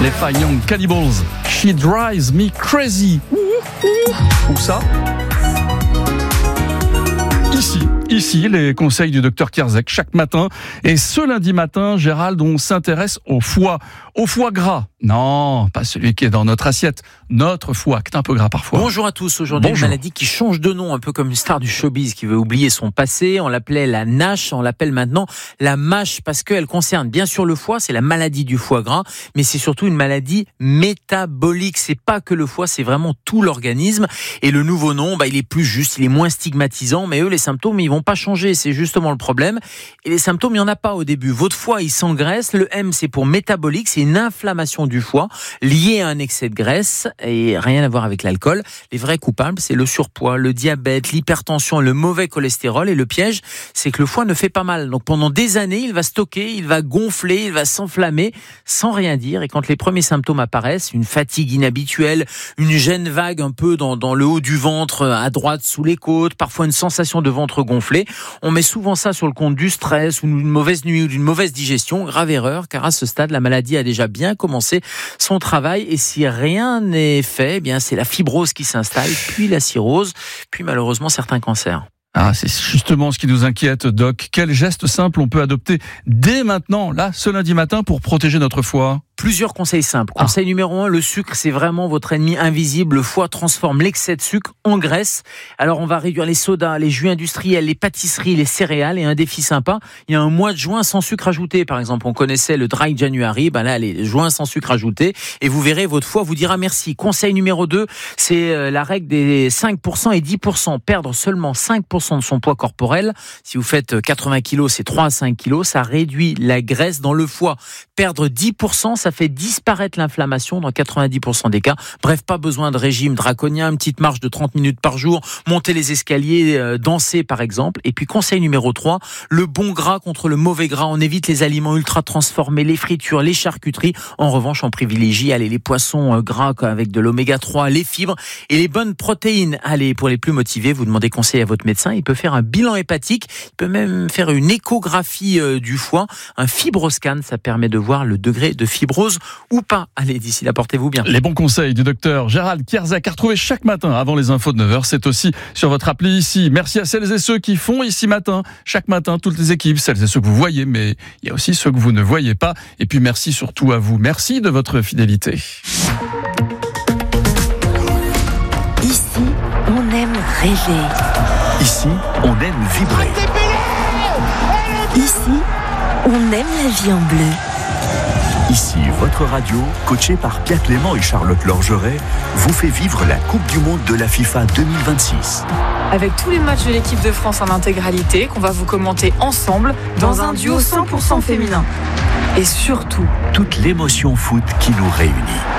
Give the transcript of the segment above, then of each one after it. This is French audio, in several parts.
Les Fine Young Cannibals, She Drives Me Crazy. Où ça ? Ici, les conseils du docteur Kierzek chaque matin. Et ce lundi matin, Gérald, on s'intéresse au foie gras. Non, pas celui qui est dans notre assiette. Notre foie, qui est un peu gras parfois. Bonjour à tous. Aujourd'hui, une maladie qui change de nom, un peu comme une star du showbiz qui veut oublier son passé. On l'appelait la NASH, on l'appelle maintenant la MASH parce qu'elle concerne bien sûr le foie, c'est la maladie du foie gras, mais c'est surtout une maladie métabolique. C'est pas que le foie, c'est vraiment tout l'organisme. Et le nouveau nom, il est plus juste, il est moins stigmatisant, mais eux, les symptômes, ils vont pas changer. C'est justement le problème. Et les symptômes, il y en a pas au début. Votre foie, il s'engraisse. Le M, c'est pour métabolique, c'est une inflammation du foie liée à un excès de graisse et rien à voir avec l'alcool. Les vrais coupables, c'est le surpoids, le diabète, l'hypertension, le mauvais cholestérol. Et le piège, c'est que le foie ne fait pas mal. Donc pendant des années, il va stocker, il va gonfler, il va s'enflammer sans rien dire. Et quand les premiers symptômes apparaissent, une fatigue inhabituelle, une gêne vague un peu dans le haut du ventre, à droite, sous les côtes, parfois une sensation de ventre gonflé, on met souvent ça sur le compte du stress ou d'une mauvaise nuit ou d'une mauvaise digestion. Grave erreur, car à ce stade, la maladie a déjà bien commencé son travail. Et si rien n'est fait, c'est la fibrose qui s'installe, puis la cirrhose, puis malheureusement certains cancers. C'est justement ce qui nous inquiète, Doc. Quel geste simple on peut adopter dès maintenant, là, ce lundi matin, pour protéger notre foie ? Plusieurs conseils simples. Conseil numéro 1, le sucre, c'est vraiment votre ennemi invisible. Le foie transforme l'excès de sucre en graisse. Alors, on va réduire les sodas, les jus industriels, les pâtisseries, les céréales. Et un défi sympa, il y a un mois de juin sans sucre ajouté. Par exemple, on connaissait le Dry January. Là, les juin sans sucre ajouté. Et vous verrez, votre foie vous dira merci. Conseil numéro 2, c'est la règle des 5% et 10%. Perdre seulement 5% de son poids corporel. Si vous faites 80 kilos, c'est 3 à 5 kilos. Ça réduit la graisse dans le foie. Perdre 10%, ça fait disparaître l'inflammation dans 90% des cas. Bref, pas besoin de régime draconien, une petite marche de 30 minutes par jour, monter les escaliers, danser par exemple. Et puis conseil numéro 3, le bon gras contre le mauvais gras. On évite les aliments ultra transformés, les fritures, les charcuteries. En revanche, on privilégie les poissons gras avec de l'oméga 3, les fibres et les bonnes protéines. Allez, pour les plus motivés, vous demandez conseil à votre médecin. Il peut faire un bilan hépatique, il peut même faire une échographie du foie, un fibroscan, ça permet de voir le degré de fibrose ou pas. Allez, d'ici là, portez-vous bien. Les bons conseils du docteur Gérald Kierzek à retrouver chaque matin avant les infos de 9h. C'est aussi sur votre appli ici. Merci à celles et ceux qui font ici matin, chaque matin, toutes les équipes, celles et ceux que vous voyez, mais il y a aussi ceux que vous ne voyez pas. Et puis merci surtout à vous. Merci de votre fidélité. Ici, on aime rêver. Ici, on aime vibrer. Ici, on aime la vie en bleu. Ici, votre radio, coachée par Pierre Clément et Charlotte Lorgeret, vous fait vivre la Coupe du Monde de la FIFA 2026. Avec tous les matchs de l'équipe de France en intégralité, qu'on va vous commenter ensemble, dans un duo 100% féminin. Et surtout, toute l'émotion foot qui nous réunit.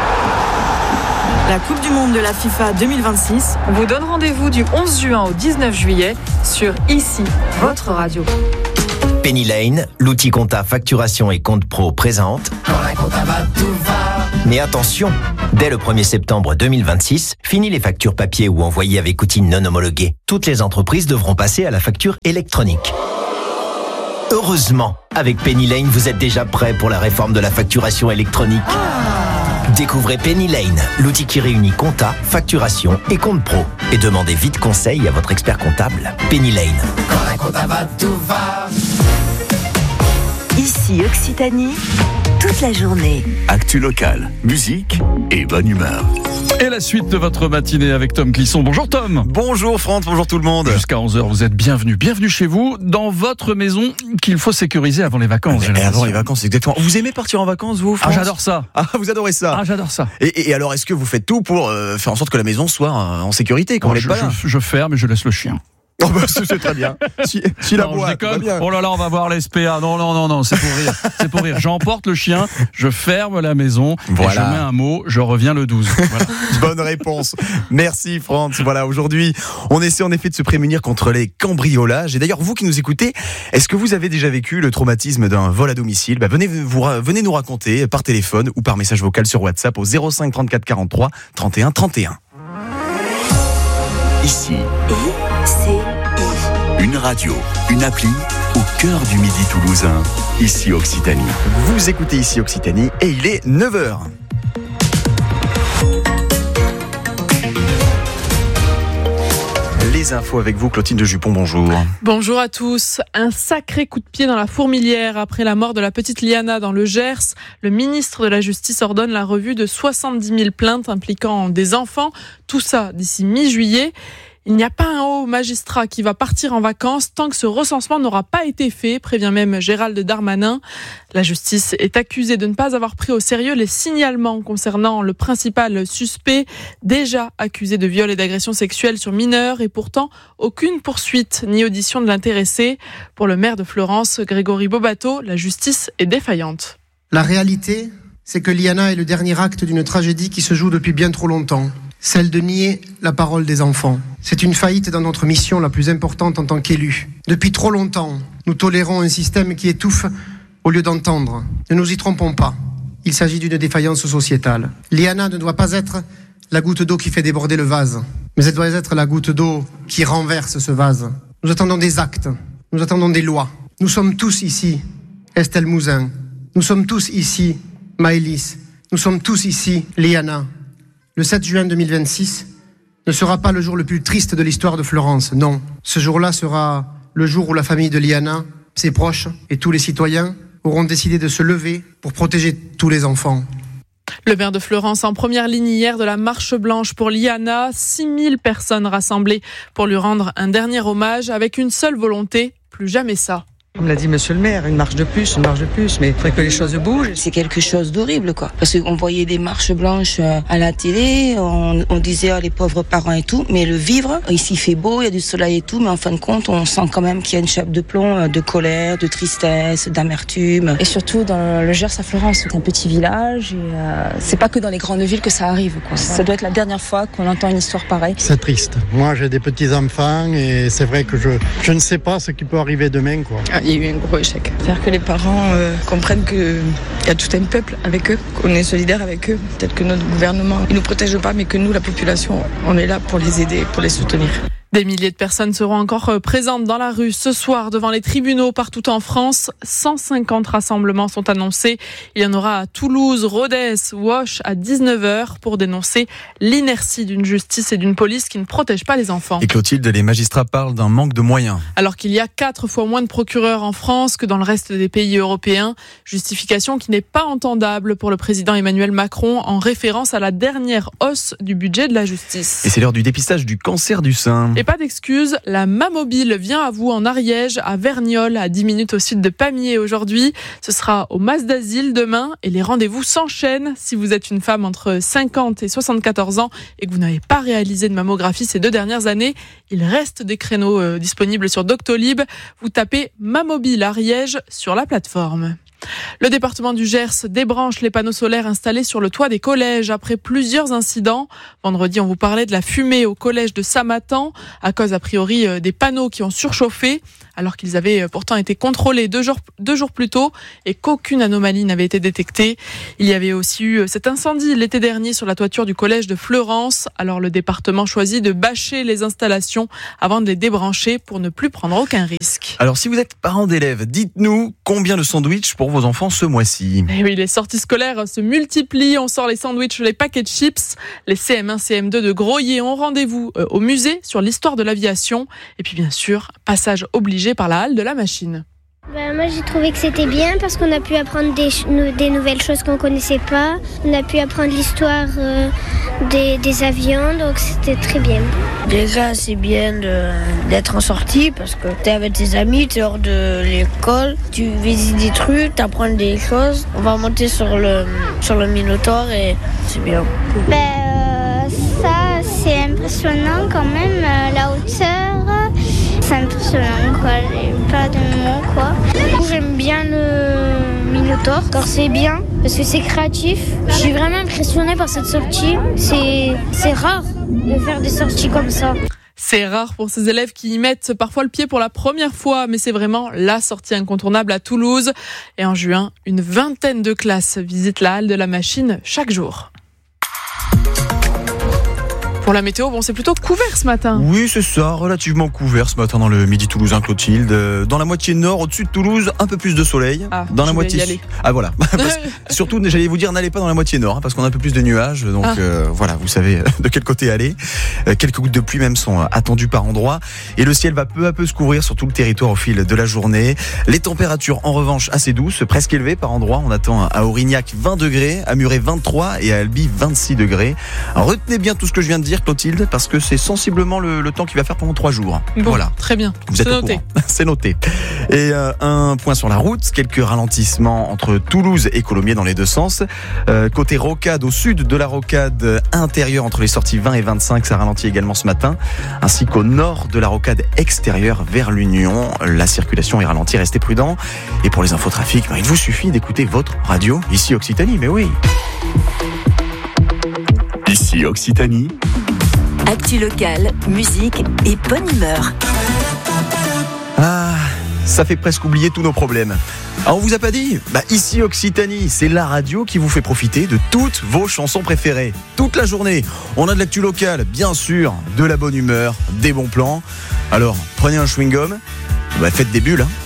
La Coupe du Monde de la FIFA 2026 vous donne rendez-vous du 11 juin au 19 juillet sur Ici, votre radio. Penny Lane, l'outil compta facturation et compte pro présente. Quand la compta va, tout va. Mais attention, dès le 1er septembre 2026, fini les factures papier ou envoyées avec outils non homologués. Toutes les entreprises devront passer à la facture électronique. Heureusement, avec Penny Lane, vous êtes déjà prêt pour la réforme de la facturation électronique. Découvrez Penny Lane, l'outil qui réunit compta, facturation et compte pro. Et demandez vite conseil à votre expert comptable. Penny Lane. Quand la compta va, tout va. Ici Occitanie, toute la journée. Actu locale, musique et bonne humeur. Et la suite de votre matinée avec Tom Clisson. Bonjour Tom. Bonjour Franck, bonjour tout le monde. Jusqu'à 11h, vous êtes bienvenue. Bienvenue chez vous, dans votre maison qu'il faut sécuriser avant les vacances. Avant les vacances, exactement. Vous aimez partir en vacances, vous, Franck ? J'adore ça. Vous adorez ça ? J'adore ça. Et alors, est-ce que vous faites tout pour faire en sorte que la maison soit en sécurité quand on n'est pas là ? Je ferme et je laisse le chien. C'est très bien. Si la boîte, va bien. Oh là là, on va voir les SPA. Non, c'est pour rire. C'est pour rire. J'emporte le chien, je ferme la maison, et je mets un mot, je reviens le 12. Voilà. Bonne réponse. Merci Franck. Voilà, aujourd'hui, on essaie en effet de se prémunir contre les cambriolages. Et d'ailleurs, vous qui nous écoutez, est-ce que vous avez déjà vécu le traumatisme d'un vol à domicile ? Venez nous raconter par téléphone ou par message vocal sur WhatsApp au 05 34 43 31 31. Ici. Une radio, une appli au cœur du Midi toulousain. Ici Occitanie. Vous écoutez Ici Occitanie et il est 9h. les infos avec vous, Clotilde Jupon, bonjour. Bonjour à tous. Un sacré coup de pied dans la fourmilière après la mort de la petite Liana dans le Gers. Le ministre de la Justice ordonne la revue de 70 000 plaintes impliquant des enfants. Tout ça d'ici mi-juillet. Il n'y a pas un haut magistrat qui va partir en vacances tant que ce recensement n'aura pas été fait, prévient même Gérald Darmanin. La justice est accusée de ne pas avoir pris au sérieux les signalements concernant le principal suspect, déjà accusé de viol et d'agression sexuelle sur mineurs, et pourtant aucune poursuite ni audition de l'intéressé. Pour le maire de Florence, Grégory Bobato, la justice est défaillante. La réalité, c'est que Liana est le dernier acte d'une tragédie qui se joue depuis bien trop longtemps. Celle de nier la parole des enfants. C'est une faillite dans notre mission la plus importante en tant qu'élus. Depuis trop longtemps, nous tolérons un système qui étouffe au lieu d'entendre. Ne nous y trompons pas. Il s'agit d'une défaillance sociétale. Liana ne doit pas être la goutte d'eau qui fait déborder le vase, mais elle doit être la goutte d'eau qui renverse ce vase. Nous attendons des actes. Nous attendons des lois. Nous sommes tous ici Estelle Mouzin. Nous sommes tous ici Maëlys. Nous sommes tous ici Liana. Le 7 juin 2026 ne sera pas le jour le plus triste de l'histoire de Florence, non. Ce jour-là sera le jour où la famille de Liana, ses proches et tous les citoyens auront décidé de se lever pour protéger tous les enfants. Le maire de Florence en première ligne hier de la marche blanche pour Liana, 6000 personnes rassemblées pour lui rendre un dernier hommage avec une seule volonté, plus jamais ça. Comme l'a dit monsieur le maire, une marche de plus, mais il faudrait que les choses bougent. C'est quelque chose d'horrible, quoi. Parce qu'on voyait des marches blanches à la télé, on disait les pauvres parents et tout, mais le vivre, ici il fait beau, il y a du soleil et tout, mais en fin de compte, on sent quand même qu'il y a une chape de plomb, de colère, de tristesse, d'amertume. Et surtout dans le Gers à Florence, c'est un petit village, et c'est pas que dans les grandes villes que ça arrive, quoi. Ça doit être la dernière fois qu'on entend une histoire pareille. C'est triste. Moi j'ai des petits-enfants et c'est vrai que je ne sais pas ce qui peut arriver demain, quoi. Il y a eu un gros échec. Faire que les parents comprennent qu'il y a tout un peuple avec eux, qu'on est solidaire avec eux. Peut-être que notre gouvernement ne nous protège pas, mais que nous, la population, on est là pour les aider, pour les soutenir. Des milliers de personnes seront encore présentes dans la rue ce soir devant les tribunaux partout en France. 150 rassemblements sont annoncés. Il y en aura à Toulouse, Rodez, Auch à 19h pour dénoncer l'inertie d'une justice et d'une police qui ne protègent pas les enfants. Et Clotilde, les magistrats parlent d'un manque de moyens. Alors qu'il y a 4 fois moins de procureurs en France que dans le reste des pays européens. Justification qui n'est pas entendable pour le président Emmanuel Macron en référence à la dernière hausse du budget de la justice. Et c'est l'heure du dépistage du cancer du sein. Et pas d'excuses, la Mamobile vient à vous en Ariège, à Verniolle, à 10 minutes au sud de Pamiers aujourd'hui. Ce sera au Mas d'Asile demain et les rendez-vous s'enchaînent. Si vous êtes une femme entre 50 et 74 ans et que vous n'avez pas réalisé de mammographie ces 2 dernières années, il reste des créneaux disponibles sur Doctolib. Vous tapez Mamobile Ariège sur la plateforme. Le département du Gers débranche les panneaux solaires installés sur le toit des collèges après plusieurs incidents. Vendredi, on vous parlait de la fumée au collège de Samatan à cause a priori des panneaux qui ont surchauffé alors qu'ils avaient pourtant été contrôlés 2 jours plus tôt et qu'aucune anomalie n'avait été détectée. Il y avait aussi eu cet incendie l'été dernier sur la toiture du collège de Fleurance. Alors le département choisit de bâcher les installations avant de les débrancher pour ne plus prendre aucun risque. Alors si vous êtes parent d'élèves, dites-nous combien de sandwichs pour vos enfants ce mois-ci. Et oui, les sorties scolaires se multiplient. On sort les sandwichs, les paquets de chips. Les CM1, CM2 de Groyer ont rendez-vous au musée sur l'histoire de l'aviation. Et puis bien sûr, passage obligé par la halle de la machine. Moi j'ai trouvé que c'était bien parce qu'on a pu apprendre des nouvelles choses qu'on ne connaissait pas. On a pu apprendre l'histoire des avions, donc c'était très bien. Déjà c'est bien d'être en sortie parce que tu es avec tes amis, tu es hors de l'école, tu visites des trucs, tu apprends des choses. On va monter sur le Minotaure et c'est bien. Ça c'est impressionnant quand même, la hauteur. C'est impressionnant, quoi. J'ai pas de mots, quoi. J'aime bien le Minotaure, car c'est bien, parce que c'est créatif. Je suis vraiment impressionnée par cette sortie. C'est rare de faire des sorties comme ça. C'est rare pour ces élèves qui y mettent parfois le pied pour la première fois, mais c'est vraiment la sortie incontournable à Toulouse. Et en juin, une vingtaine de classes visitent la halle de la machine chaque jour. Pour la météo, bon, c'est plutôt couvert ce matin. Oui, c'est ça, relativement couvert ce matin dans le Midi toulousain, Clotilde. Dans la moitié nord, au-dessus de Toulouse, un peu plus de soleil. Dans la moitié. Y aller. Ah voilà. Surtout, j'allais vous dire, n'allez pas dans la moitié nord, parce qu'on a un peu plus de nuages. Donc voilà, vous savez de quel côté aller. Quelques gouttes de pluie même sont attendues par endroits. Et le ciel va peu à peu se couvrir sur tout le territoire au fil de la journée. Les températures, en revanche, assez douces, presque élevées par endroits. On attend à Aurignac 20 degrés, à Muret 23 et à Albi 26 degrés. Alors, retenez bien tout ce que je viens de dire, Clotilde, parce que c'est sensiblement le temps qu'il va faire pendant 3 jours. Bon, voilà. Très bien. Vous êtes noté. C'est noté. Et un point sur la route, quelques ralentissements entre Toulouse et Colomiers dans les deux sens. Côté rocade, au sud de la rocade intérieure entre les sorties 20 et 25, ça ralentit également ce matin, ainsi qu'au nord de la rocade extérieure vers l'Union. La circulation est ralentie, restez prudents. Et pour les infos trafic, il vous suffit d'écouter votre radio, ici Occitanie, mais oui. Ici Occitanie. Actu locale, musique et bonne humeur. Ah, ça fait presque oublier tous nos problèmes. Ah, on vous a pas dit ? Ici Occitanie, c'est la radio qui vous fait profiter de toutes vos chansons préférées. Toute la journée, on a de l'actu locale, bien sûr, de la bonne humeur, des bons plans. Alors, prenez un chewing-gum, faites des bulles, hein.